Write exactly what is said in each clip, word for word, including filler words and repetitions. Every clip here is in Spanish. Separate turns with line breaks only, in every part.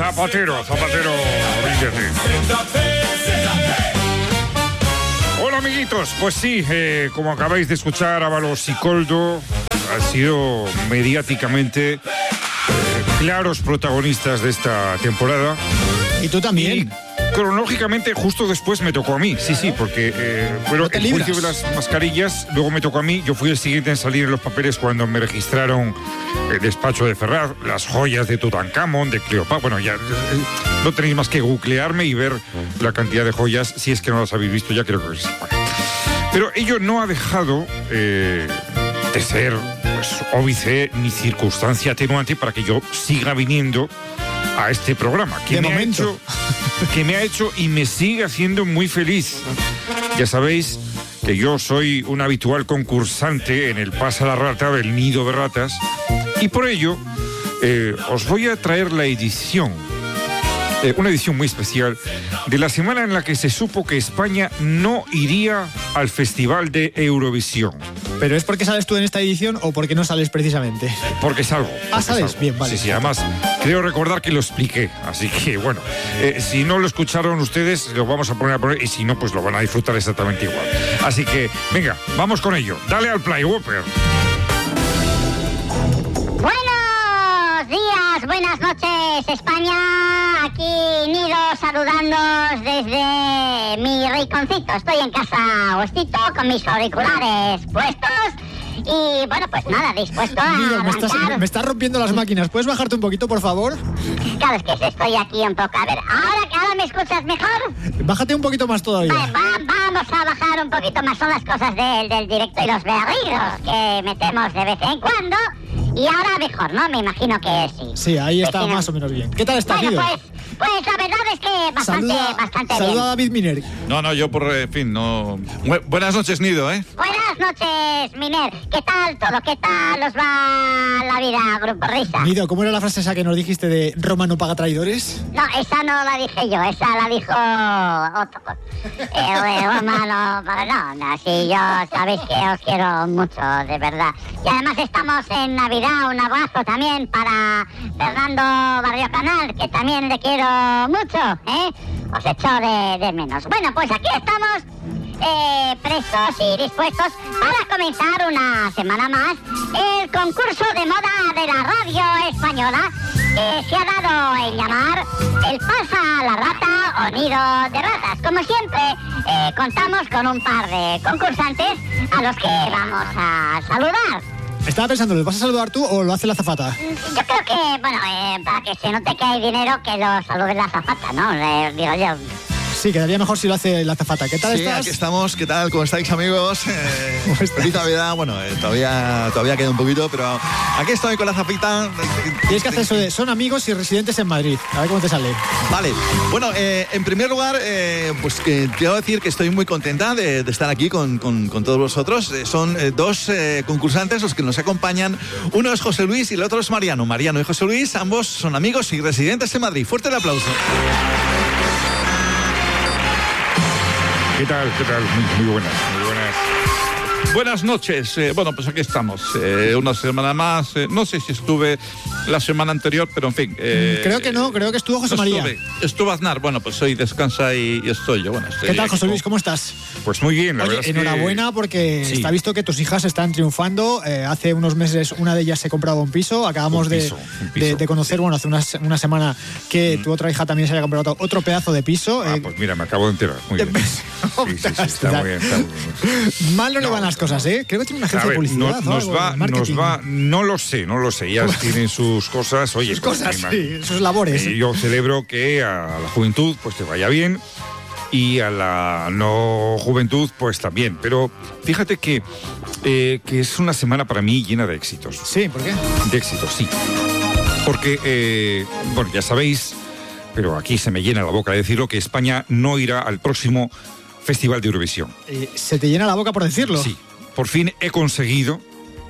Zapatero, Zapatero, vístete. Hola, amiguitos. Pues sí, eh, como acabáis de escuchar, Ábalos y Koldo han sido mediáticamente eh, claros protagonistas de esta temporada.
Y tú también.
Y cronológicamente, justo después me tocó a mí. Sí, sí, porque eh, bueno,
no te
el
libras.
juicio de las mascarillas, luego me tocó a mí. Yo fui el siguiente en salir en los papeles cuando me registraron el despacho de Ferraz, las joyas de Tutankamón, de Cleopatra. Bueno, ya eh, no tenéis más que googlearme y ver la cantidad de joyas, si es que no las habéis visto ya, creo que sí. Pero ello no ha dejado eh, de ser pues, óbice ni circunstancia atenuante para que yo siga viniendo a este programa, que
de
me
momento.
ha hecho, que me ha hecho y me sigue haciendo muy feliz. Ya sabéis que yo soy un habitual concursante en el Pasa la Rata del Nido de Ratas y por ello eh, os voy a traer la edición, eh, una edición muy especial de la semana en la que se supo que España no iría al Festival de Eurovisión.
¿Pero es porque sales tú en esta edición o porque no sales precisamente?
Porque salgo.
Ah,
porque
¿sales?
salgo.
Bien, vale.
Sí, sí, además creo recordar que lo expliqué. Así que, bueno, eh, si no lo escucharon ustedes, lo vamos a poner a poner y si no, pues lo van a disfrutar exactamente igual. Así que, venga, vamos con ello. Dale al play, Whopper.
Buenos días, buenas noches, España. Aquí Nido saludándoos desde mi rinconcito. Estoy en casa Agostito con mis auriculares puestos. Y bueno, pues nada, dispuesto a
Nido, me estás,
arrancar.
me estás rompiendo las máquinas. ¿Puedes bajarte un poquito, por favor?
Claro, es que estoy aquí un poco. A ver, ¿ahora, ahora me escuchas mejor?
Bájate un poquito más todavía.
Vale, va- vamos a bajar un poquito más. Son las cosas del, del directo y los berridos que metemos de vez en cuando. Y ahora mejor, ¿no? Me imagino que sí.
Sí, ahí está
Vecino.
más o menos bien. ¿Qué tal estás,
Bueno,
Nido?
pues, pues la verdad es que bastante,
Saluda,
bastante
saluda
bien.
a David Miner.
No, no, yo por eh, fin, no... Bu- buenas noches, Nido, ¿eh?
Buenas noches, Miner. ¿Qué tal todo? ¿Qué tal os va la vida, Grupo Risa?
Nido, ¿cómo era la frase esa que nos dijiste de Roma no paga traidores?
No, esa no la dije yo, esa la dijo otro. Eh, Romano, no, no, así yo sabéis que os quiero mucho, de verdad. Y además estamos en Navidad, un abrazo también para Fernando Barrio Canal, que también le quiero mucho, ¿eh? Os echo de, de menos. Bueno, pues aquí estamos eh, prestos y dispuestos para comenzar una semana más el concurso de moda de la radio española que se ha dado en llamar el Pasa la Rata o Nido de Ratas. Como siempre, eh, contamos con un par de concursantes a los que vamos a saludar.
Estaba pensando, ¿lo vas a saludar tú o lo hace la azafata?
Yo creo que, bueno, eh, para que se note que hay dinero, que lo salude la azafata, ¿no? Eh, digo yo.
Sí, quedaría mejor si lo hace la azafata. ¿Qué tal
Sí,
estás?
aquí estamos. ¿Qué tal? ¿Cómo estáis, amigos? Eh,
¿Cómo estás?
feliz Navidad. Bueno, eh, todavía, todavía queda un poquito, pero aquí estoy con la zapita.
Tienes que hacer eso de son amigos y residentes en Madrid. A ver cómo te sale.
Vale. Bueno, eh, en primer lugar, eh, pues que quiero decir que estoy muy contenta de, de estar aquí con, con, con todos vosotros. Eh, son eh, dos eh, concursantes los que nos acompañan. Uno es José Luis y el otro es Mariano. Mariano y José Luis, ambos son amigos y residentes en Madrid. Fuerte el aplauso.
¿Qué tal? ¿Qué tal? Muy, muy buenas, muy buenas.
Buenas noches. Eh, bueno, pues aquí estamos. Eh, una semana más. Eh, no sé si estuve la semana anterior, pero en fin. Eh,
Creo que no, creo que estuvo José María.
Estuve, estuvo Aznar. Bueno, pues hoy descansa y, y estoy yo. Bueno, estoy
¿Qué tal,
aquí
José
con-
Luis? ¿Cómo estás?
Pues muy bien, la
Oye,
verdad es que-
enhorabuena porque
Sí.
está visto que tus hijas están triunfando. Eh, hace unos meses una de ellas se compraba un piso. Acabamos
Un
de-
piso, un piso.
de, de conocer, bueno, hace una, se- una semana que tu otra hija también se había comprado otro pedazo de piso.
Ah,
Eh,
pues mira, me acabo de enterar. Muy bien. Sí, sí, sí, está muy bien. Está muy bien.
Mal no, le
No,
van las
no,
cosas, ¿eh? Creo que tiene una
A
agencia
ver,
de publicidad.
no-
o
nos
algo,
va,
de marketing.
nos va, no lo sé, no lo sé. Ellas tienen sus cosas. Oye,
Sus
pues,
cosas,
me
sí,
imagino.
sus labores.
Y yo celebro que a la juventud pues te vaya bien y a la no juventud pues también. Pero fíjate que, eh, que es una semana para mí llena de éxitos.
Sí, ¿por qué?
De éxitos, sí. Porque, eh, bueno, ya sabéis, pero aquí se me llena la boca de decirlo, que España no irá al próximo Festival de Eurovisión.
Eh, se te llena la boca por decirlo.
Sí, por fin he conseguido,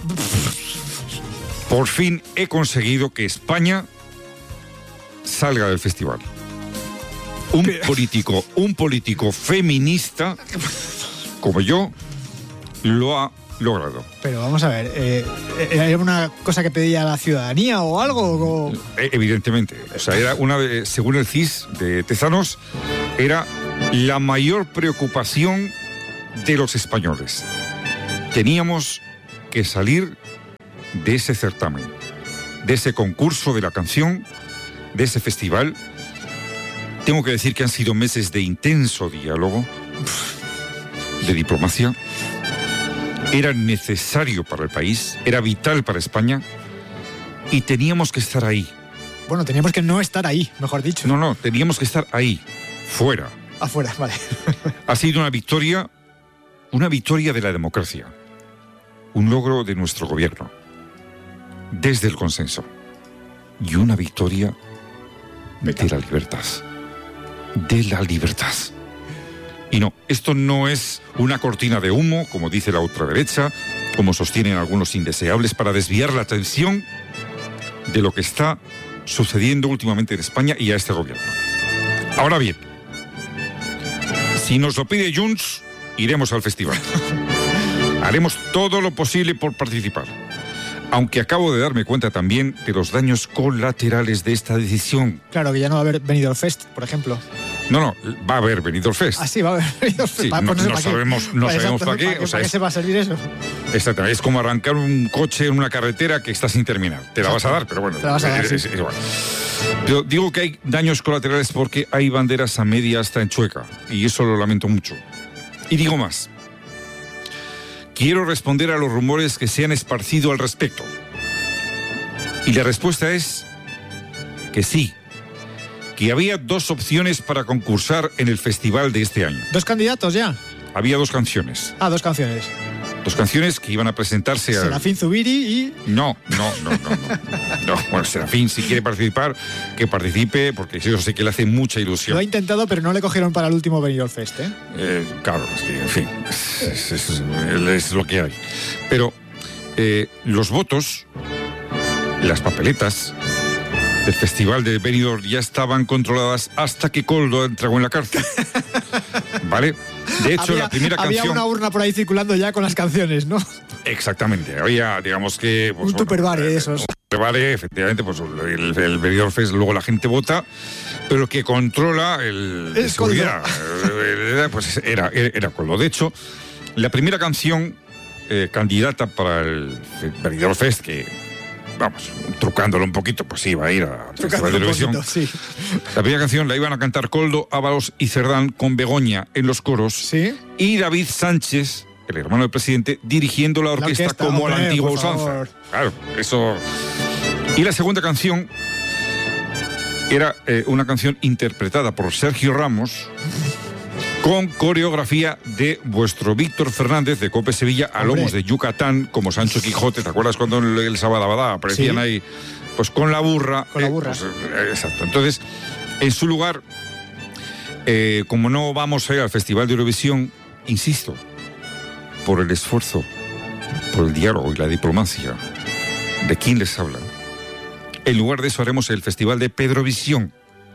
por fin he conseguido que España salga del festival. Un político, un político feminista como yo lo ha logrado.
Pero vamos a ver, eh, ¿era una cosa que pedía la ciudadanía o algo? O...
Eh, evidentemente. O sea, era una de, según el C I S de Tezanos, era la mayor preocupación de los españoles. Teníamos que salir de ese certamen, de ese concurso de la canción, de ese festival. Tengo que decir que han sido meses de intenso diálogo, de diplomacia. Era necesario para el país, era vital para España y teníamos que estar ahí.
Bueno, teníamos que no estar ahí, mejor dicho.
No, no, teníamos que estar ahí, fuera.
Afuera, vale.
Ha sido una victoria, una victoria de la democracia, un logro de nuestro gobierno, desde el consenso, y una victoria de la libertad, de la libertad. Y no, esto no es una cortina de humo, como dice la ultraderecha, como sostienen algunos indeseables, para desviar la atención de lo que está sucediendo últimamente en España y a este gobierno. Ahora bien, si nos lo pide Junts, iremos al festival. Haremos todo lo posible por participar. Aunque acabo de darme cuenta también de los daños colaterales de esta decisión.
Claro, que ya no va a haber Benidorm Fest, por ejemplo.
No, no, va a haber Benidorm Fest.
Ah, sí, va a haber Benidorm Fest.
Sí,
no,
no,
no,
no sabemos, no
pues
sabemos para qué.
¿Para,
o sea,
¿para qué
es,
se va a salir eso?
Exactamente, es como arrancar un coche en una carretera que está sin terminar. Te la vas a dar, pero bueno.
Te la vas a dar,
es,
sí.
es, es igual. Pero digo que hay daños colaterales porque hay banderas a media hasta en Chueca. Y eso lo lamento mucho. Y digo más. Quiero responder a los rumores que se han esparcido al respecto. Y la respuesta es que sí, que había dos opciones para concursar en el festival de este año.
¿Dos candidatos ya?
Había dos canciones.
Ah, dos canciones.
Dos canciones que iban a presentarse a...
Serafín Zubiri y...
No, no, no, no, no. No, bueno, Serafín, si quiere participar, que participe, porque yo sé que le hace mucha ilusión.
Lo ha intentado, pero no le cogieron para el último Benidorm Fest, ¿eh?
Eh, claro, es que, en fin, es, es, es, es lo que hay. Pero eh, los votos, las papeletas del festival de Benidorm ya estaban controladas hasta que Koldo entregó en la cárcel. ¿Vale? De hecho,
había,
la primera
había
canción...
una urna por ahí circulando ya con las canciones, ¿no?
Exactamente. Había, digamos que... Pues,
un
bueno,
tupperware de
eh,
esos.
Un tupperware, efectivamente, pues el, el Benidorm Fest, luego la gente vota, pero el que controla el...
Es
seguridad, eh, pues era, era Koldo. De hecho, la primera canción eh, candidata para el Benidorm Fest, que... Vamos, trucándolo un poquito, pues iba a ir a Festival de Eurovisión.
Sí.
La primera canción la iban a cantar Koldo, Ábalos y Cerdán con Begoña en los coros.
Sí.
Y David Sánchez, el hermano del presidente, dirigiendo la orquesta, la orquesta como hombre, a la antigua usanza. Favor. Claro, eso. Y la segunda canción era eh, una canción interpretada por Sergio Ramos, con coreografía de vuestro Víctor Fernández de Cope Sevilla a lomos de Yucatán, como Sancho Quijote. ¿Te acuerdas cuando el, el Sabadabadá aparecían sí. ahí? Pues con la burra.
Con la burra.
Eh, pues, eh, exacto. Entonces, en su lugar, eh, como no vamos a ir al Festival de Eurovisión, insisto, por el esfuerzo, por el diálogo y la diplomacia de quien les habla, en lugar de eso haremos el Festival de Pedrovisión.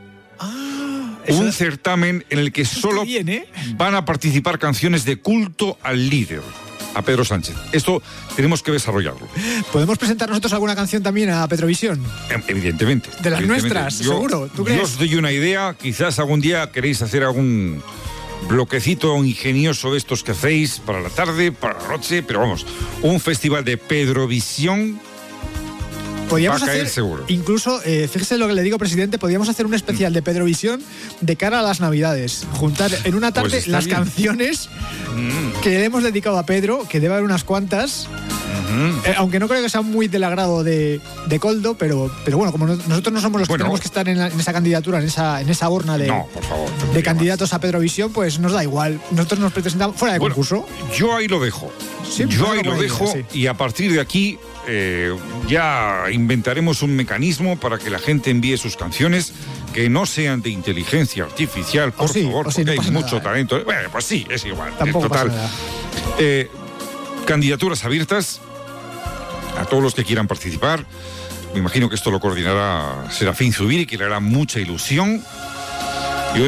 Un es... certamen en el que solo
bien, ¿eh?
van a participar canciones de culto al líder, a Pedro Sánchez. Esto tenemos que desarrollarlo.
¿Podemos presentar nosotros alguna canción también a Petrovisión?
Evidentemente.
De las
evidentemente.
nuestras,
yo,
seguro. ¿Tú crees?
Yo os doy una idea. Quizás algún día queréis hacer algún bloquecito ingenioso de estos que hacéis para la tarde, para la noche, pero vamos, un festival de Pedrovisión.
Podríamos hacer,
seguro.
Incluso, eh, fíjese lo que le digo, presidente, podríamos hacer un especial de Pedrovisión de cara a las Navidades. Juntar en una tarde
pues
las
bien.
canciones
mm.
que le hemos dedicado a Pedro, que debe haber unas cuantas. Uh-huh. eh, aunque no creo que sea muy del agrado de, de Koldo, pero, pero bueno, como no, nosotros no somos los bueno, que tenemos que estar en, la, en esa candidatura, en esa, en esa urna de,
no, por favor,
de candidatos a Pedrovisión, pues nos da igual. Nosotros nos presentamos fuera de
bueno,
concurso.
Yo ahí lo dejo.
Sí,
yo ahí lo dejo
sí.
Y a partir de aquí eh, ya inventaremos un mecanismo para que la gente envíe sus canciones que no sean de inteligencia artificial, por
sí,
favor,
sí,
porque
no
hay mucho
nada,
talento. ¿eh? Bueno, pues sí, es igual.
Tampoco
total.
pasa nada.
Eh, candidaturas abiertas a todos los que quieran participar. Me imagino que esto lo coordinará Serafín Zubiri, que le hará mucha ilusión. Y oiga, pues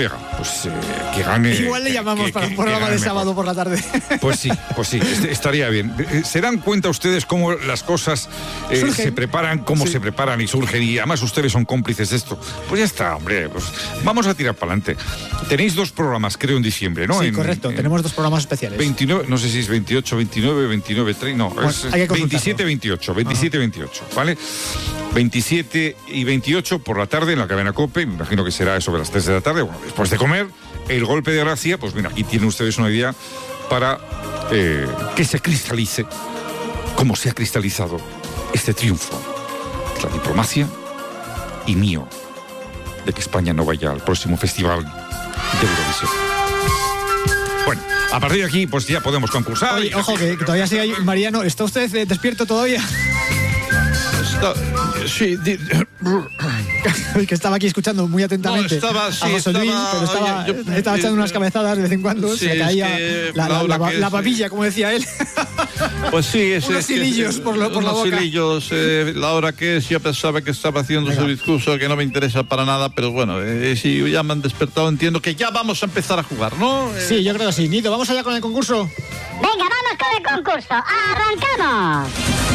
pues eh, que gane...
Igual le llamamos
que,
para
que,
un programa de sábado
mejor.
por la tarde.
Pues sí, pues sí, estaría bien. ¿Se dan cuenta ustedes cómo las cosas eh, se preparan, cómo sí. se preparan y surgen? Y además ustedes son cómplices de esto. Pues ya está, hombre, pues vamos a tirar para adelante. Tenéis dos programas, creo, en diciembre, ¿no?
Sí,
en,
correcto,
en
tenemos dos programas especiales.
veintinueve, no sé si es veintiocho, veintinueve, veintinueve, treinta, no, bueno, es veintisiete, veintiocho, veintisiete, veintiocho, ¿vale? veintisiete y veintiocho por la tarde en la cadena COPE, me imagino que será eso de las tres de la tarde, bueno, después de comer, el golpe de gracia, pues mira, aquí tienen ustedes una idea para eh, que se cristalice, como se ha cristalizado este triunfo, la diplomacia y mío, de que España no vaya al próximo festival de Eurovisión. Bueno, a partir de aquí, pues ya podemos concursar.
Oye, ojo, que, que todavía sigue ahí. Mariano, ¿está usted eh, despierto todavía?
Está, sí, di,
que estaba aquí escuchando muy atentamente
no, estaba, sí,
a José Luis,
estaba,
pero estaba,
oye, yo,
estaba echando
eh,
unas cabezadas de vez en cuando,
sí,
se le caía
es que
la, la, la, la, la papilla,
es,
como decía él.
Pues sí, es,
unos
es,
hilillos
es,
por, lo, por la boca.
Unos hilillos, eh, la hora que es, yo pensaba que estaba haciendo Venga. su discurso, que no me interesa para nada, pero bueno, eh, si ya me han despertado, entiendo que ya vamos a empezar a jugar, ¿no? Eh,
sí, yo creo que sí. Nido, ¿vamos allá con el concurso?
Venga, vamos con el concurso. ¡Arrancamos!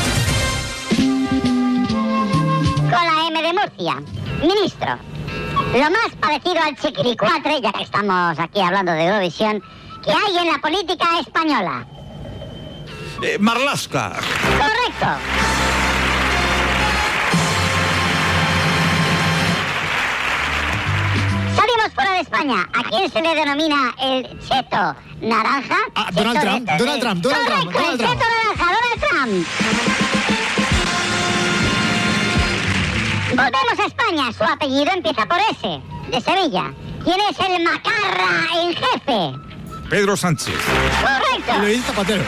Con la M de Murcia. Ministro, lo más parecido al chiquilicuatre, ya que estamos aquí hablando de Eurovisión, que hay en la política española.
Eh, Marlaska.
Correcto. Salimos fuera de España. ¿A quién se le denomina el cheto naranja?
Ah, Donald Trump,
de...
Donald Trump, Donald
Correcto,
Trump, Donald
el
Trump.
cheto naranja, Donald Trump. Volvemos a España. Su apellido empieza por S, de Sevilla. ¿Quién es el macarra en jefe?
Pedro Sánchez.
Correcto.
Luis Zapatero.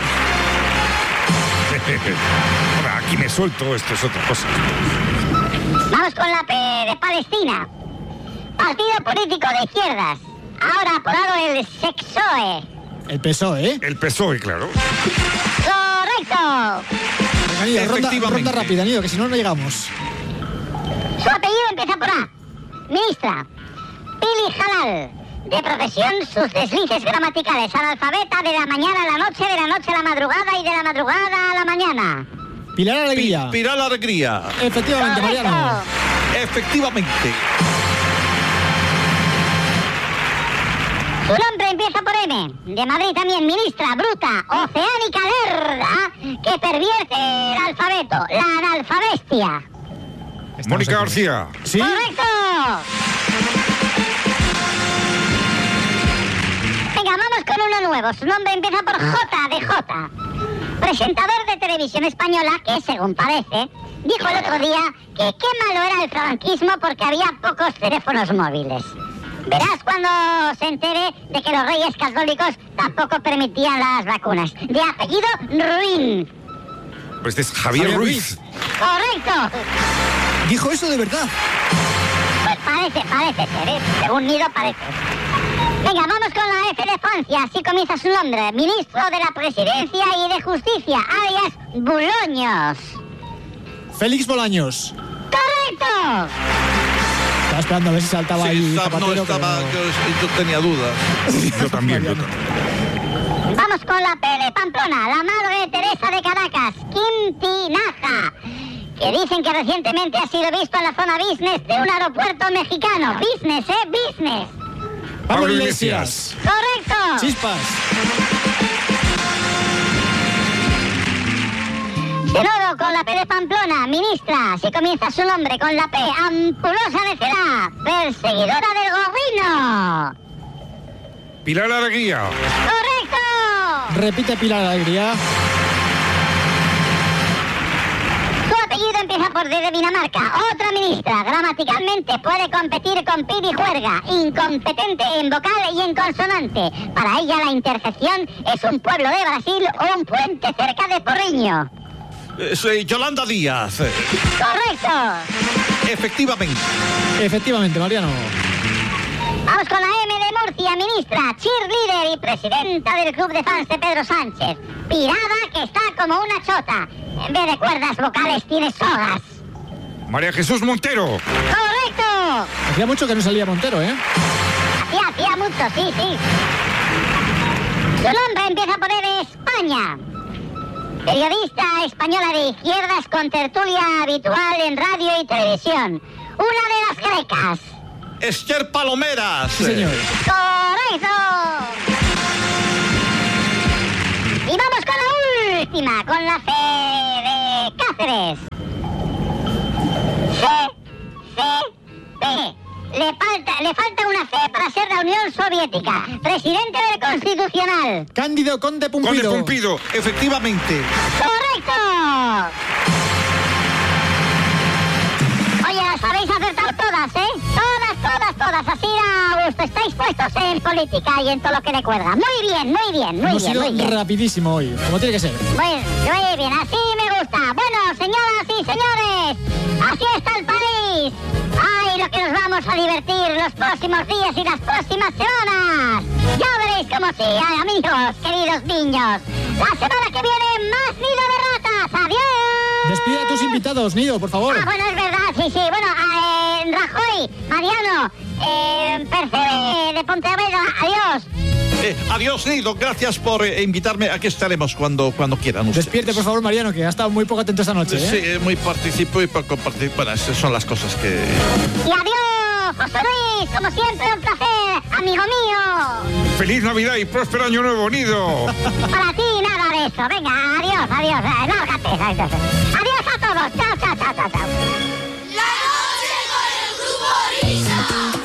Ahora, aquí me suelto, esto es otra cosa.
Vamos con la P de Palestina. Partido político de izquierdas. Ahora apodado el Sexoe.
El P S O E, ¿eh?
El P S O E, claro.
Correcto.
Venga, Nido, ronda, ronda rápida, Nido, que si no, no llegamos.
Su apellido empieza por A. Ministra. Pili Halal. De profesión, sus deslices gramaticales. Analfabeta de la mañana a la noche, de la noche a la madrugada y de la madrugada a la mañana.
Pilar Alegría.
Pi, Pilar Alegría.
Efectivamente,
Correcto.
Mariano.
Efectivamente.
Su nombre empieza por M. De Madrid también, ministra, bruta, oceánica lerda, que pervierte el alfabeto, la analfabestia.
Mónica García.
¿Sí?
¡Correcto! Venga, vamos con uno nuevo. Su nombre empieza por J de J. Presentador de televisión española que, según parece, dijo el otro día que qué malo era el franquismo porque había pocos teléfonos móviles. Verás cuando se entere de que los reyes católicos tampoco permitían las vacunas. De apellido Ruín.
Pues este es Javier,
Javier
Ruiz.
Ruiz.
Correcto.
Dijo eso de verdad.
Pues parece, parece ser, ¿eh? Según Nido parece. Venga, vamos con la F de Francia. Así comienza su nombre. Ministro de la Presidencia y de Justicia, alias Bulaños.
Félix Bolaños.
¡Correcto!
Estaba esperando a ver si saltaba
Sí,
ahí
está,
Zapatero,
no estaba,
pero...
yo, yo tenía dudas.
Yo también, yo también.
Vamos con la P de Pamplona. La madre Teresa de Caracas, Quintinaja, que dicen que recientemente ha sido visto en la zona business de un aeropuerto mexicano. Business, ¿eh? Business.
Pablo
Pablo
Iglesias.
¡Correcto!
Chispas.
De nuevo con la P de Pamplona, ministra, si comienza su nombre con la P, ampulosa necedad, perseguidora del gorrino.
Pilar Alegría.
¡Correcto!
Repite Pilar Alegría.
Su apellido empieza por D de Dinamarca. Otra ministra, gramaticalmente puede competir con Pidi Juerga, incompetente en vocal y en consonante. Para ella la intercepción es un pueblo de Brasil o un puente cerca de Porriño.
Eh, soy Yolanda Díaz.
¡Correcto!
Efectivamente.
Efectivamente, Mariano.
Vamos con la M de Murcia, ministra, cheerleader y presidenta del club de fans de Pedro Sánchez. Pirada que está como una chota. En vez de cuerdas vocales tiene sogas.
María Jesús Montero.
¡Correcto!
Hacía mucho que no salía Montero, ¿eh?
Hacía, hacía mucho mucho, sí, sí. Su nombre empieza por E de España. Periodista española de izquierdas con tertulia habitual en radio y televisión. Una de las grecas.
Esther Palomeras.
Sí, señor.
¡Correcto! Y vamos con la última, con la C de Cáceres. C, C, P. Le falta, le falta una C para ser la Unión Soviética. Presidente del Constitucional.
Cándido Conde
Conde
Pumpido.
Pumpido.
Efectivamente.
¡Correcto! Oye, las habéis acertado todas, ¿eh? Todas, todas, todas. Así a gusto. Estáis puestos en política y en todo lo que le cuelga. Muy bien, muy bien, muy
Hemos
bien,
sido
muy bien.
rapidísimo hoy, como tiene que ser.
Muy, muy bien, así me gusta. Bueno, señoras y señores, así está el país. ¡Ay, lo que nos vamos a divertir los próximos días y las próximas semanas! Ya veréis cómo sí, ay, amigos, queridos niños. La semana que viene, más Nido de Ratas. ¡Adiós!
Despide a tus invitados, Nido, por favor.
Ah, bueno, es verdad, sí, sí. Bueno, eh, Rajoy, Mariano, eh, Percebe de Pontevedra, adiós.
Eh, adiós, Nido. Gracias por eh, invitarme. Aquí estaremos cuando, cuando quieran ustedes.
Despierte, por favor, Mariano, que ha estado muy poco atento esta noche, ¿eh?
Sí, eh, muy participo y poco participo. Bueno, esas son las cosas que...
Y adiós, José Luis, como siempre, un placer, amigo mío.
Feliz Navidad y próspero año nuevo, Nido.
Para ti, nada de eso. Venga, adiós, adiós. Eh, lárgate. Adiós. Adiós a todos. Chao, chao, chao, chao, chao.
La noche con el grupo Risa.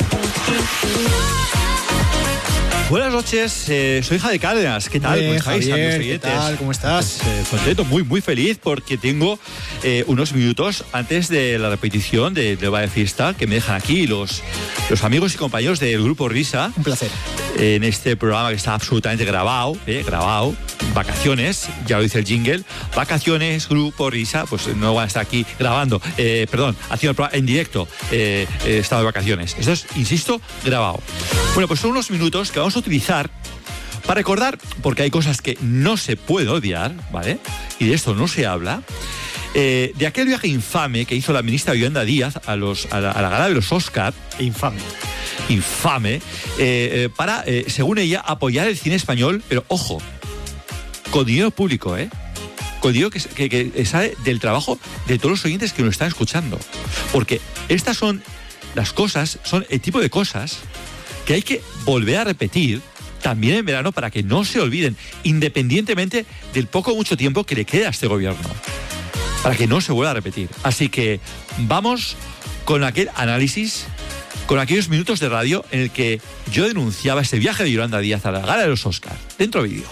Buenas noches, eh, soy Javier Cárdenas. ¿Qué tal?
Bien,
¿Cómo estáis,
Javier,
amigos
¿qué
oyentes?
tal? ¿Cómo estás?
Pues, eh, contento, muy, muy feliz porque tengo eh, unos minutos antes de la repetición de, de Valle Fiesta que me dejan aquí los, los amigos y compañeros del Grupo Risa.
Un placer.
En este programa que está absolutamente grabado, eh, grabado, vacaciones, ya lo dice el jingle, vacaciones, Grupo Risa, pues no van a estar aquí grabando, eh, perdón, haciendo el programa en directo, eh, eh, estado de vacaciones. Esto es, insisto, grabado. Bueno, pues son unos minutos que vamos a utilizar para recordar, porque hay cosas que no se puede olvidar, ¿vale? Y de esto no se habla. Eh, de aquel viaje infame que hizo la ministra Yolanda Díaz a, los, a, la, a la gala de los Oscar.
Infame.
Infame, eh, eh, para, eh, según ella, apoyar el cine español, pero ojo, con dinero público, ¿eh? Con dinero que, que, que sale del trabajo de todos los oyentes que nos están escuchando. Porque estas son las cosas, son el tipo de cosas que hay que volver a repetir también en verano para que no se olviden, independientemente del poco o mucho tiempo que le queda a este gobierno, para que no se vuelva a repetir. Así que vamos con aquel análisis, con aquellos minutos de radio en el que yo denunciaba este viaje de Yolanda Díaz a la gala de los Oscar. Dentro vídeo.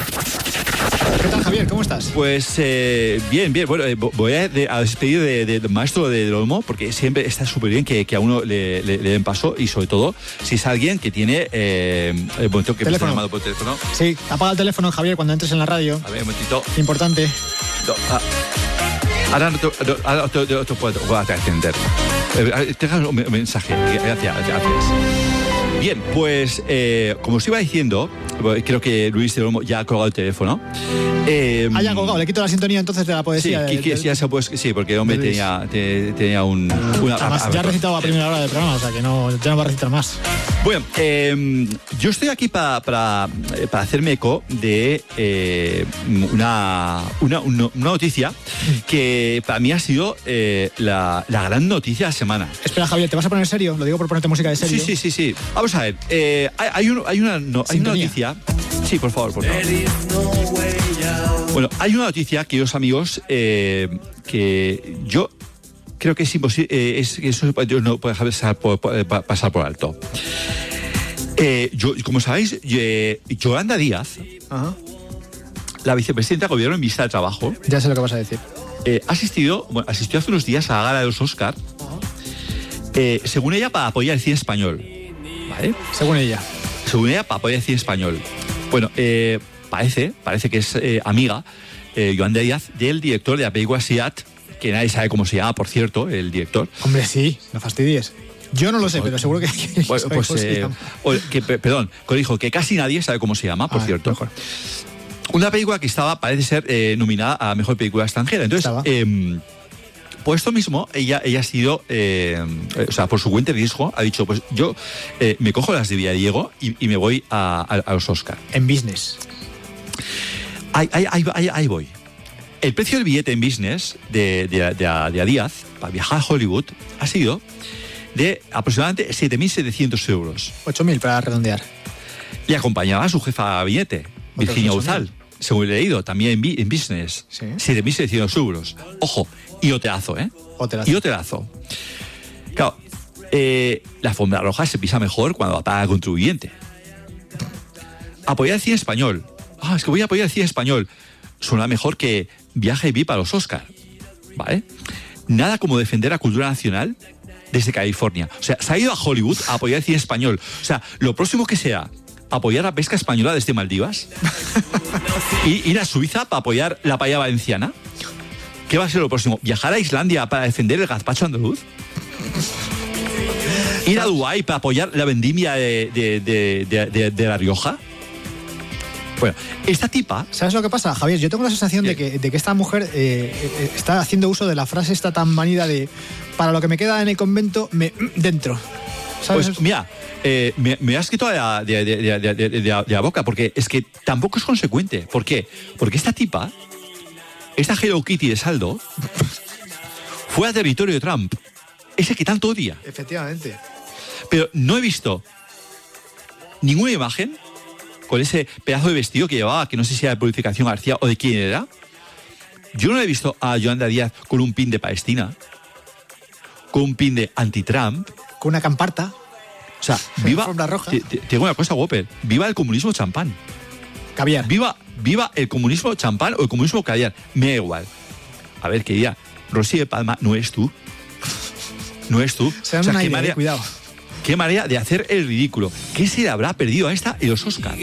¿Qué tal, Javier? ¿Cómo estás?
Pues eh, bien, bien. Bueno, eh, voy a, de, a despedir de, de, de maestro de, del Olmo, porque siempre está súper bien que, que a uno le, le, le den paso, y sobre todo si es alguien que tiene eh, el momento que me está llamando por teléfono.
Sí, apaga el teléfono, Javier, cuando entres en la radio.
A ver, un momentito.
Importante.
No, ah, ahora no te, no, ahora no te, no te puedo, puedo atender. Eh, Deja un mensaje. Gracias, gracias. Bien, pues eh, como os iba diciendo, creo que Luis del Olmo ya ha colgado el teléfono. Eh,
ah, ya ha colgado, le quito la sintonía entonces de la poesía.
Sí,
de,
que,
de,
ya se puede, sí, porque el hombre tenía, te, tenía un... Una,
Además,
a, a,
ya ha recitado a primera hora del programa, o sea que no, ya no va a recitar más.
Bueno, eh, yo estoy aquí para para para hacerme eco de eh, una, una, una noticia que para mí ha sido eh, la, la gran noticia de la semana.
Espera, Javier, ¿te vas a poner serio? Lo digo por ponerte música de serio.
Sí, sí, sí, sí. Vamos a ver, eh, hay, hay, un, hay, una, no, hay una noticia... Sí, por favor, por favor. Bueno, hay una noticia, queridos amigos, eh, que yo creo que es imposible, eh, es, eso no puede pasar por, pasar por alto. Eh, yo, como sabéis, eh, Yolanda Díaz,
Ajá.
la vicepresidenta del gobierno en vista de trabajo,
ya sé lo que vas a decir.
Eh, asistido, bueno, asistió hace unos días a la gala de los Oscar, eh, según ella, para apoyar el cine español. ¿Vale?
Según ella.
Según ella, para apoyar el cine español. Bueno, eh, parece, parece que es eh, amiga, eh, Yolanda Díaz, del director de la película Siat, que nadie sabe cómo se llama, por cierto, el director.
Hombre, sí, no fastidies. Yo no lo sé, pero seguro que... que
bueno, pues, eh, o, que, perdón, corrijo, que casi nadie sabe cómo se llama, por ah, cierto. Mejor. Una película que estaba, parece ser, eh, nominada a Mejor Película Extranjera. Entonces, eh, por esto mismo, ella, ella ha sido, eh, o sea, por su cuenta de riesgo, ha dicho, pues yo eh, me cojo las de Villadiego y, y me voy a, a, a los Oscar.
En business.
Ahí, ahí, ahí, ahí, ahí voy. El precio del billete en business de, de, de, de, de a Díaz para viajar a Hollywood ha sido de aproximadamente siete mil setecientos euros.
ocho mil para redondear.
Y acompañaba a su jefa de billete, Virginia Uzal, según he leído, también en, bi- en business.
Sí.
siete mil setecientos euros. Ojo, y hotelazo, ¿eh?
Hotelazo.
Y hotelazo. Claro, eh, la alfombra roja se pisa mejor cuando la paga el contribuyente. Apoyar el cine español. Ah, es que voy a apoyar el cine español. Suena mejor que viaje V I P a los Oscar. ¿Vale? Nada como defender la cultura nacional desde California. O sea, se ha ido a Hollywood a apoyar el cine español. O sea, lo próximo que sea apoyar la pesca española desde Maldivas y ir a Suiza para apoyar la paella valenciana. ¿Qué va a ser lo próximo? ¿Viajar a Islandia para defender el gazpacho andaluz? ¿Ir a Dubái para apoyar la vendimia de, de, de, de, de, de La Rioja? Bueno, esta tipa...
¿Sabes lo que pasa, Javier? Yo tengo la sensación de que, de que esta mujer eh, eh, está haciendo uso de la frase esta tan manida de para lo que me queda en el convento, me dentro. ¿Sabes?
Pues mira, eh, me, me has quitado de la, de, de, de, de, de, de la boca, porque es que tampoco es consecuente. ¿Por qué? Porque esta tipa, esta Hello Kitty de saldo, fue a territorio de Trump, ese que tanto odia.
Efectivamente.
Pero no he visto ninguna imagen con ese pedazo de vestido que llevaba, que no sé si era de Purificación García o de quién era. Yo no he visto a Yolanda Díaz con un pin de Palestina, con un pin de anti-Trump.
Con una camparta.
O sea, viva...
Alfombra roja.
Te, te, tengo una cosa, Whopper. Viva el comunismo champán.
Caviar.
Viva, viva el comunismo champán o el comunismo caviar. Me da igual. A ver, querida, Rosy de Palma no es tú. No es tú.
Se dan
o sea,
una
qué
idea,
manera,
eh, cuidado.
Qué manera de hacer el ridículo. ¿Qué se le habrá perdido a esta en los Oscars?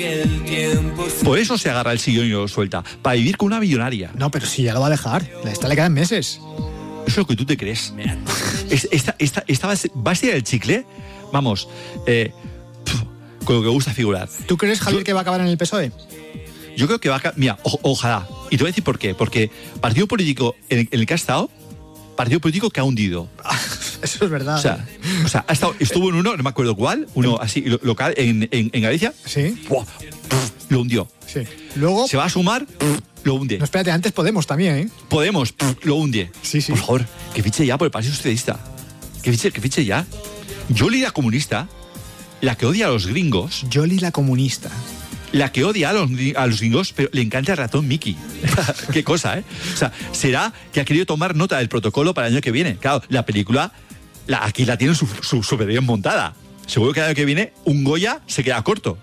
Por eso se agarra el sillón y lo suelta. Para vivir con una millonaria.
No, pero si ya lo va a dejar. A esta le quedan meses.
Eso es lo que tú te crees. Es- Esta, esta, esta va a ser- va a ser el chicle, vamos, eh, pf, con lo que gusta figurar.
¿Tú crees, Javier,
Yo-
que va a acabar en el P S O E?
Yo creo que va a... ca- Mira, o- ojalá. Y te voy a decir por qué. Porque partido político en el, en el que ha estado, partido político que ha hundido.
Eso es verdad.
O sea, o sea ha estado, estuvo en uno, no me acuerdo cuál, uno así lo- local en, en, en Galicia.
Sí,
¡Buah! Pf, lo hundió.
sí. Luego,
Se va a sumar, pf, lo hunde.
no, espérate, antes Podemos también, ¿eh?
Podemos, pf, lo hunde.
Sí, sí.
Por favor, que fiche ya por el Partido Socialista. Que fiche, que fiche ya. Yoli, la comunista, la que odia a los gringos,
Yoli la comunista.
la que odia a los, a los gringos, pero le encanta el ratón Mickey. Qué cosa, ¿eh? O sea, será que ha querido tomar nota del protocolo para el año que viene. Claro, la película, la, aquí la tienen súper su, súper bien montada. Seguro que el año que viene un Goya se queda corto.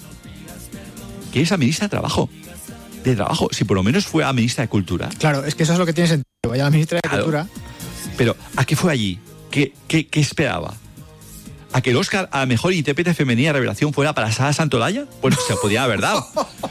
Que es a ministra de Trabajo. De Trabajo. Si por lo menos fue a ministra de Cultura.
Claro, es que eso es lo que tiene sentido. Vaya la ministra de
Claro.
Cultura.
Pero, ¿a qué fue allí? ¿Qué, qué, qué esperaba? ¿A que el Oscar a la mejor intérprete femenina de revelación fuera para Sara Santolaya? Bueno, se podía haber dado.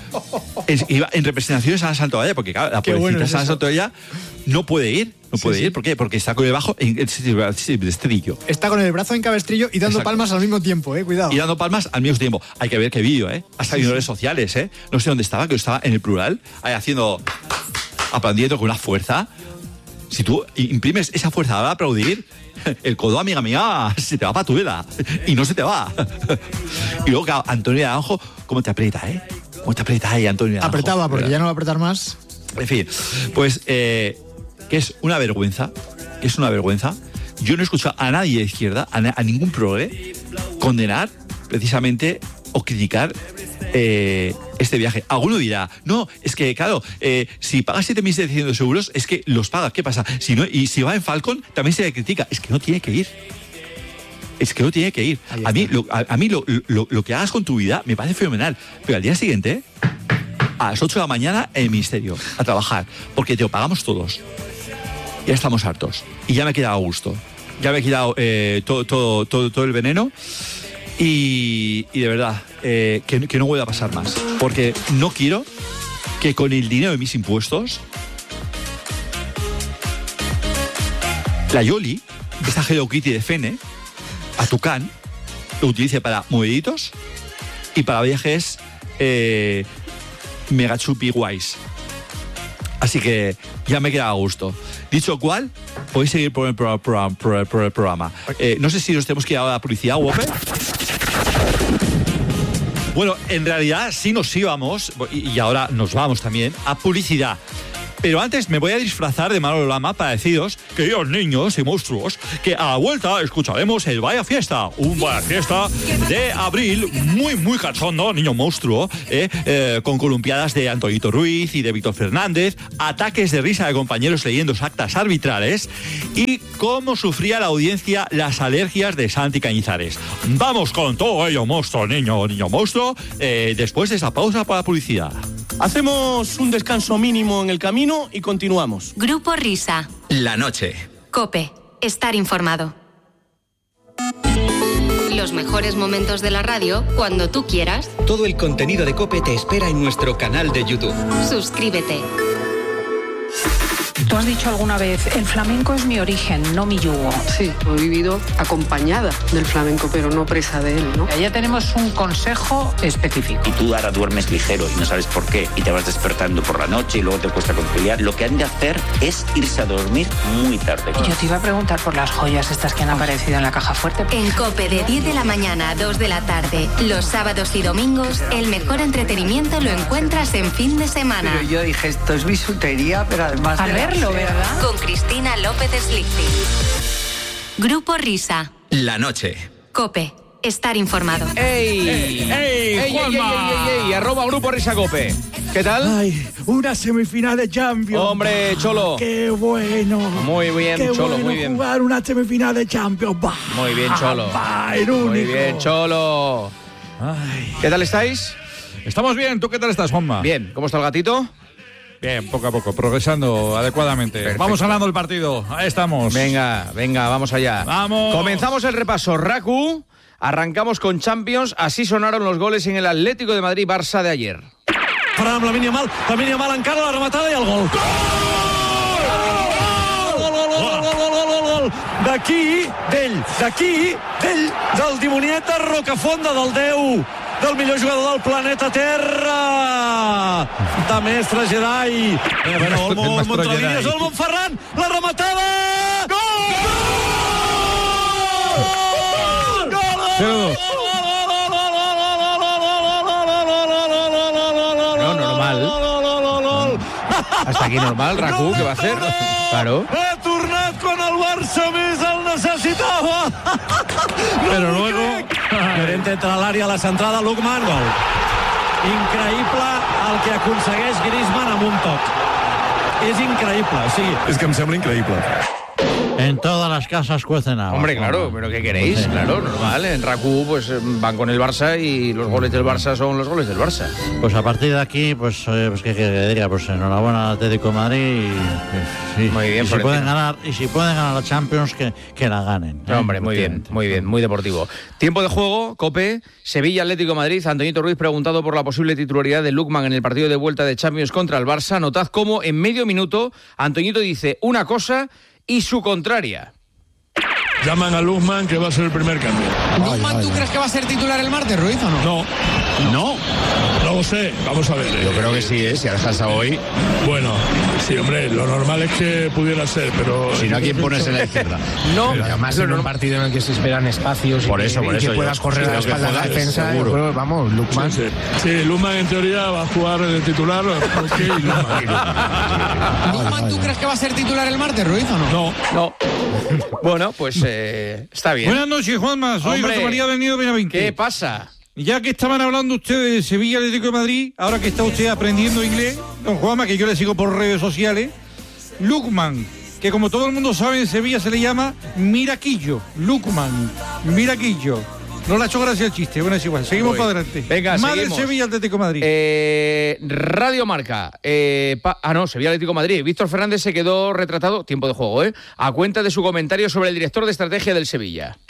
Es- iba en representación de Sara Santolaya, porque claro, la
Qué bueno
pobrecita
es
Sara
eso.
Santolaya no puede ir. No
Sí,
puede
sí.
ir. ¿Por qué? Porque está con el bajo en el estribillo.
Está con el brazo en cabestrillo y dando
Exacto.
palmas al mismo tiempo, ¿eh? Cuidado.
Y dando palmas al mismo tiempo. Hay que ver qué vídeo, ¿eh? Ha salido en redes sociales, ¿eh? No sé dónde estaba, que estaba en el plural, ahí haciendo, aplaudiendo con una fuerza. Si tú imprimes esa fuerza para aplaudir, el codo, amiga mía, se te va para tu vida. Y no se te va. Y luego, claro, Antonio Naranjo, ¿cómo te aprieta, eh? ¿Cómo te aprieta ahí, Antonio Naranjo?
Apretaba, porque
¿Verdad?
ya no va a apretar más.
En fin, pues eh, que es una vergüenza, que es una vergüenza. Yo no he escuchado a nadie de izquierda, a, na- a ningún progre, condenar precisamente o criticar eh, este viaje. Alguno dirá, no, es que claro, eh, si pagas siete mil setecientos euros, es que los pagas. ¿Qué pasa? Si no, y si va en Falcon, también se le critica. Es que no tiene que ir. Es que no tiene que ir.
Ahí
A mí,
está.
lo, a, a mí lo, lo, lo que hagas con tu vida me parece fenomenal. Pero al día siguiente, a las ocho de la mañana en el ministerio, a trabajar, porque te lo pagamos todos. Ya estamos hartos. Y ya me he quedado a gusto. Ya me he quitado eh, todo, todo, todo, todo el veneno. Y, y de verdad, eh, que, que no vuelva a pasar más. Porque no quiero que con el dinero de mis impuestos, la Yoli, esta Hello Kitty de Fene, a Tucán, lo utilice para moveditos y para viajes eh, mega chupi guays. Así que ya me queda a gusto. Dicho cual, podéis seguir por el, pro, pro, pro, por el programa. Eh, no sé si nos tenemos que ir a la publicidad, Wope. Bueno, en realidad sí nos íbamos, y ahora nos vamos también, a publicidad. Pero antes me voy a disfrazar de Manolo Lama para deciros, queridos niños y monstruos, que a la vuelta escucharemos el Vaya Fiesta, un Vaya Fiesta de abril muy, muy cachondo, niño monstruo, eh, eh, con columpiadas de Antonito Ruiz y de Víctor Fernández, ataques de risa de compañeros leyendo actas arbitrales y cómo sufría la audiencia las alergias de Santi Cañizares. Vamos con todo ello, monstruo, niño, niño monstruo, eh, después de esa pausa para la publicidad.
Hacemos un descanso mínimo en el camino y continuamos.
Grupo Risa.
La noche.
COPE. Estar informado. Los mejores momentos de la radio cuando tú quieras.
Todo el contenido de COPE te espera en nuestro canal de YouTube.
Suscríbete.
Tú has dicho alguna vez, el flamenco es mi origen, no mi yugo.
Sí, he vivido acompañada del flamenco, pero no presa de él, ¿no?
Ya tenemos un consejo específico.
Y tú ahora duermes ligero y no sabes por qué, y te vas despertando por la noche y luego te cuesta conciliar. Lo que han de hacer es irse a dormir muy tarde.
Yo te iba a preguntar por las joyas estas que han aparecido en la caja fuerte.
En COPE de diez de la mañana a dos de la tarde, los sábados y domingos, el mejor entretenimiento lo encuentras en fin de semana.
Pero yo dije, esto es bisutería, pero además...
A verlo, ¿verdad?
Con Cristina López Slichting. Grupo Risa.
La noche.
COPE. Estar informado.
¡Ey! ¡Ey! ¡Ey! ¡Ey! ¡Juanma! ¡Ey! ¡Ey! ¡Ey! Arroba Grupo Risa COPE. ¿Qué tal?
Ay, una semifinal de Champions.
Hombre, Cholo.
¡Qué bueno!
Muy bien,
Qué
Cholo,
bueno
muy bien.
Jugar una semifinal de Champions. Bah,
muy bien, Cholo.
Bah, el único.
Muy bien, Cholo.
Ay.
¿Qué tal estáis?
Estamos bien. ¿Tú qué tal estás, Juanma?
Bien. ¿Cómo está el gatito?
Bien, poco a poco, progresando adecuadamente.
Perfecto.
Vamos ganando el partido. Ahí estamos.
Venga, venga, vamos allá.
¡Vamos!
Comenzamos el repaso. Raku, arrancamos con Champions. Así sonaron los goles en el Atlético de Madrid-Barça de ayer.
Farà amb la Lamine Yamal, la Lamine Yamal encara la rematada i el gol. Gol! Gol, gol, gol, gol, gol, gol, gol. D'aquí, d'ell, d'aquí, d'ell, del dimonieta Rocafonda, del Déu, del millor jugador del planeta Terra, de mestre Jedi. A veure, Olmo, Montrolínies, Olmo, Ferran, la rematada! Gol! Gol! Gol!
No, normal. Hasta aquí normal, Raku, ¿qué va a hacer? Claro.
Ha tornat quan el Barça més el necessitava. Però luego, Llorente entra a l'àrea, a la centrada, Lukman, gol. Increïble el que aconsegueix Griezmann amb un toc. És increïble, o sigui...
És que em sembla increïble.
En todas las casas cuecen agua.
Hombre, claro, pero ¿qué queréis? Sí. Claro, normal. En Raku pues van con el Barça y los goles del Barça son los goles del Barça.
Pues a partir de aquí, pues, eh, pues ¿qué quiere que diga? Pues enhorabuena al Atlético de Madrid y, y,
muy bien,
y si pueden ganar y si pueden ganar la Champions que, que la ganen.
¿eh? Hombre, muy bien, muy bien, muy deportivo. Tiempo de juego, COPE, Sevilla Atlético de Madrid. Antonito Ruiz preguntado por la posible titularidad de Lukman en el partido de vuelta de Champions contra el Barça. Notad cómo en medio minuto Antoñito dice una cosa y su contraria.
Llaman a Lukman, que va a ser el primer cambio.
¿Lukman tú crees que va a ser titular el martes, Ruiz, o no?
No.
¿No?
No lo sé, vamos a ver.
Yo creo que sí, ¿eh? Si ha dejado hoy.
Bueno, sí, hombre, lo normal es que pudiera ser, pero...
Si no, ¿a quién pones en la izquierda? No. Pero además en un partido en el que se esperan espacios
por
y,
eso,
que,
por
y
eso
que puedas
yo,
correr
sí,
a la espalda de la defensa. Yo creo, vamos, Lukman.
Sí, sí. sí, Lukman en teoría va a jugar de titular. Porque Lukman.
¿Lukman tú crees que va a ser titular el martes, Ruiz, o no?
No.
No. Bueno, pues eh, está bien.
Buenas noches, Juanma. Soy José María Venido Benavente.
¿Qué pasa?
Ya que estaban hablando ustedes de Sevilla Atlético de Madrid, ahora que está usted aprendiendo inglés, don Juanma, que yo le sigo por redes sociales, Lukman, que como todo el mundo sabe en Sevilla se le llama Miraquillo. Lukman, Miraquillo. No le ha hecho gracia el chiste, bueno, es igual. Seguimos para adelante.
Venga,
Madre
seguimos.
Sevilla Atlético de Madrid.
Eh, Radio Marca. Eh, pa- ah, no, Sevilla Atlético de Madrid. Víctor Fernández se quedó retratado, tiempo de juego, ¿eh? A cuenta de su comentario sobre el director de estrategia del Sevilla.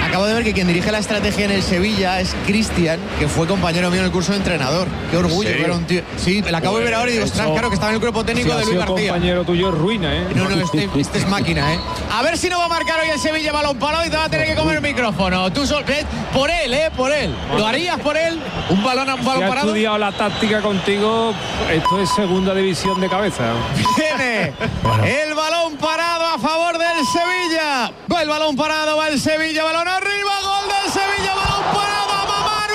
acabo de ver que quien dirige la estrategia en el Sevilla es Cristian, que fue compañero mío en el curso de entrenador. Qué orgullo, que era un tío. Sí, la acabo de ver ahora y digo, ostras, claro que estaba en el cuerpo técnico
si
de Luis García.
compañero tuyo es ruina, ¿eh?
No, no, este, este es máquina, ¿eh? A ver si no va a marcar hoy el Sevilla balón parado y te va a tener que comer el micrófono. Tú sol, ¿ves? Por él, ¿eh? Por él. ¿Lo harías por él? ¿Un balón, un balón
si ha
parado?
estudiado la táctica contigo, esto es segunda división de cabeza.
Viene bueno. el balón parado a favor del Sevilla. Va el balón parado, va el Sevilla, balón arriba, gol del Sevilla, balón parado, a mamar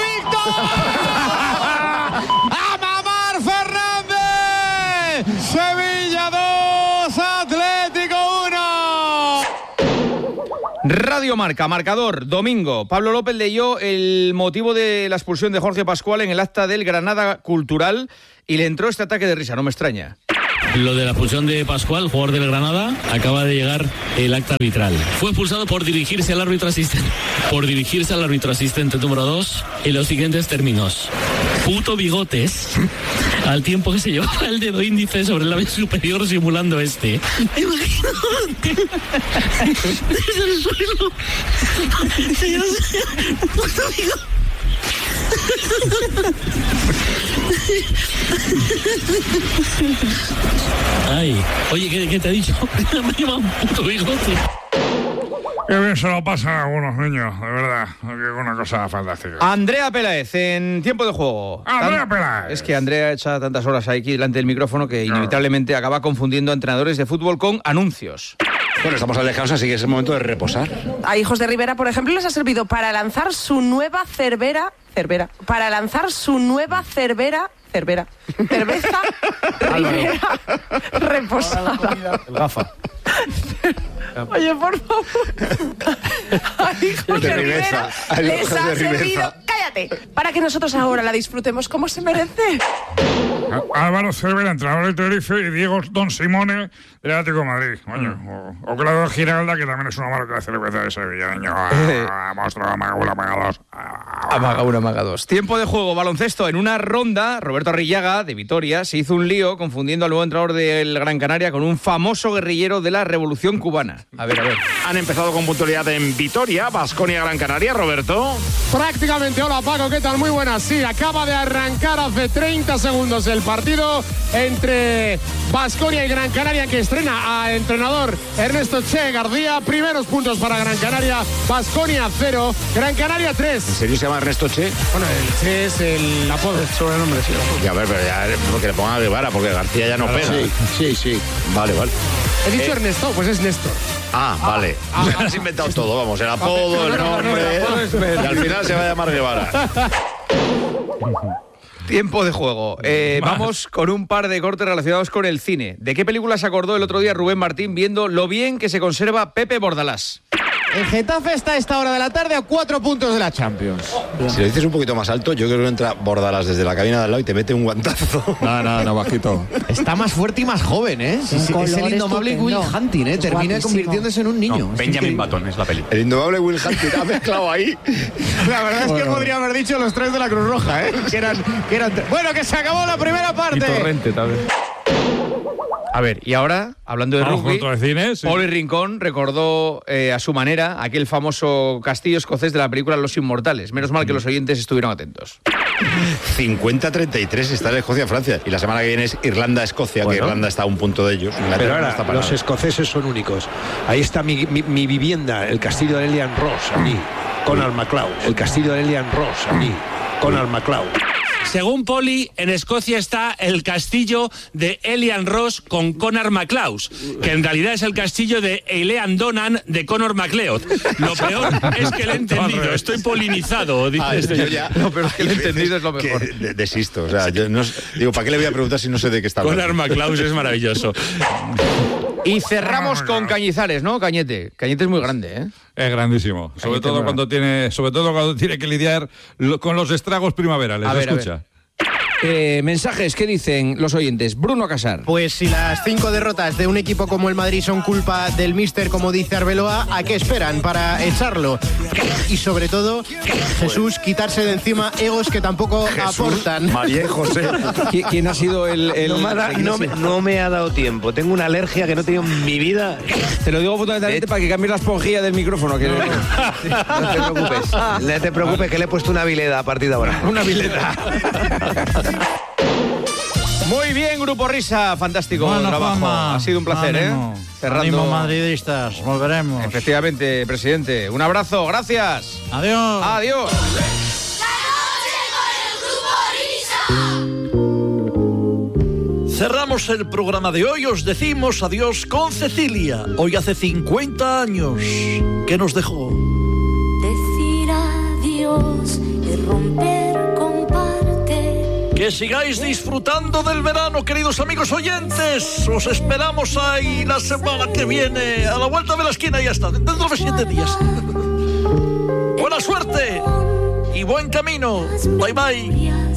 Víctor. A mamar Fernández. Sevilla dos, Atlético uno.
Radio Marca, marcador, domingo. Pablo López leyó el motivo de la expulsión de Jorge Pascual en el acta del Granada Cultural y le entró este ataque de risa, no me extraña.
Lo de la expulsión de Pascual, jugador del Granada, acaba de llegar el acta arbitral. Fue expulsado por dirigirse al árbitro asistente. Por dirigirse al árbitro asistente número dos en los siguientes términos. Puto bigotes, al tiempo que se llevaba el dedo índice sobre el labio superior simulando este. Imagínate. Desde el suelo. Puto bigotes. Ay, oye, ¿qué, qué te he dicho? Me lleva un puto bigote.
Qué bien se lo pasan a algunos niños, de verdad. Es una cosa fantástica.
Andrea Peláez, en tiempo de juego.
Andrea Peláez.
Es que Andrea echa tantas horas aquí delante del micrófono que inevitablemente acaba confundiendo a entrenadores de fútbol con anuncios.
Bueno, estamos al descanso, así que es el momento de reposar.
A Hijos de Rivera, por ejemplo, les ha servido para lanzar su nueva Cervera... Cervera. Para lanzar su nueva Cervera... Cervera. Cerveza Rivera reposada.
El gafa.
Oye, por favor. A Hijos de, de Rivera les ha servido... Cállate. Para que nosotros ahora la disfrutemos como se merece.
Álvaro Cervera, entrenador del Tenerife, y Diego Don Simone, del Atlético de Madrid. Coño. Mm. O, o Claudio Giralda, que también es una marca de cerveza de Sevilla. Niño. Ah, monstruo, amaga uno, amaga dos.
Amaga uno, amaga dos. Tiempo de juego, baloncesto. En una ronda, Roberto Arrillaga, de Vitoria, se hizo un lío confundiendo al nuevo entrenador del Gran Canaria con un famoso guerrillero de la Revolución Cubana. A ver, a ver.
Han empezado con puntualidad en Vitoria, Baskonia, Gran Canaria. Roberto.
Prácticamente, hola Paco, ¿qué tal? Muy buenas. Sí, acaba de arrancar hace treinta segundos el partido entre Baskonia y Gran Canaria, que estrena a entrenador Ernesto Che García. Primeros puntos para Gran Canaria, Baskonia cero, Gran Canaria tres.
¿En serio se llama Ernesto Che?
Bueno, el Che es el apodo, el sobrenombre, sí.
Ya, a ver, pero ya, porque le pongan a Guevara, porque García ya no
claro,
pega.
Sí, sí, sí.
Vale, vale.
He dicho
eh,
Ernesto, pues es Néstor.
Ah, ah vale. Ah, ah, has inventado todo, vamos, el apodo, el nombre, y al final se va a llamar Guevara.
Tiempo de juego. Eh, vamos con un par de cortes relacionados con el cine. ¿De qué película se acordó el otro día Rubén Martín viendo lo bien que se conserva Pepe Bordalás?
El Getafe está a esta hora de la tarde a cuatro puntos de la Champions.
Si lo dices un poquito más alto, yo creo que entra Bordalás desde la cabina de al lado y te mete un guantazo.
No, no, no, bajito.
Está más fuerte y más joven, ¿eh? Sí, sí, es el indomable Will Hunting, ¿eh? Termina convirtiéndose en un niño.
No, Benjamin Button es la peli. El indomable Will Hunting ha mezclado ahí.
La verdad es bueno. que podría haber dicho los tres de la Cruz Roja, ¿eh? Que eran, que eran... Bueno, que se acabó la primera parte.
Y Torrente también.
A ver, y ahora, hablando de
Vamos
rugby,
de cine, sí.
Poli Rincón recordó eh, a su manera aquel famoso castillo escocés de la película Los Inmortales. Menos mal que los oyentes estuvieron atentos.
cincuenta a treinta y tres está en Escocia-Francia. Y la semana que viene es Irlanda-Escocia, bueno, que Irlanda está a un punto de ellos.
Pero ahora, no los escoceses son únicos. Ahí está mi, mi, mi vivienda, el castillo de Elian Ross, allí, Conor McLeod. El castillo de Elian Ross, allí, Conor McLeod.
Según Poli, en Escocia está el castillo de Elian Ross con Conor McLeod, que en realidad es el castillo de Eilean Donan de Conor McLeod. Lo peor es que le he entendido, estoy polinizado, dice
ah,
este.
Ya,
no, pero es que le he entendido es lo mejor.
De, desisto, o sea, yo no digo, ¿para qué le voy a preguntar si no sé de qué está hablando?
Conor McLeod es maravilloso.
Y cerramos con Cañizares, ¿no? Cañete. Cañete es muy grande, ¿eh?
Es grandísimo. Cañete sobre todo cuando tiene, sobre todo cuando tiene que lidiar lo, con los estragos primaverales.
A ver,
escucha.
A ver. Eh, mensajes, ¿qué dicen los oyentes? Bruno Casar.
Pues si las cinco derrotas de un equipo como el Madrid son culpa del míster, como dice Arbeloa, ¿a qué esperan para echarlo? Y sobre todo, Jesús, quitarse de encima egos que tampoco Jesús, aportan.
María y José.
¿Quién ha sido el...? el
no, me ha da, no, me, no me ha dado tiempo. Tengo una alergia que no he tenido en mi vida.
Te lo digo fundamentalmente de... para que cambies la esponjilla del micrófono. Que no, no.
no te preocupes. No te preocupes que le he puesto una vileda a partir de ahora.
Una vileda. Muy bien, Grupo Risa, fantástico bueno, trabajo. Fama. Ha sido un placer, ánimo, ¿eh?
Cerrando. Ánimo, madridistas, volveremos.
Efectivamente, presidente. Un abrazo, gracias.
Adiós.
Adiós.
Cerramos el programa de hoy, os decimos adiós con Cecilia. Hoy hace cincuenta años que nos dejó.
Decir adiós y romper con parte.
Que sigáis disfrutando del verano, queridos amigos oyentes. Os esperamos ahí la semana que viene, a la vuelta de la esquina, ya está, dentro de siete días. Buena suerte y buen camino. Bye bye.